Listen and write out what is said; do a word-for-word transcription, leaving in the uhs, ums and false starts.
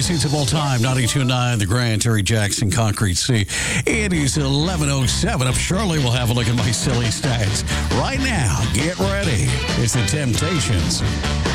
Morning Seats of all time, ninety-two point nine, The Grand, Terry Jackson, Concrete C. It is eleven oh seven. Up shortly, we'll have a look at my silly stats. Right now, get ready. It's The Temptations.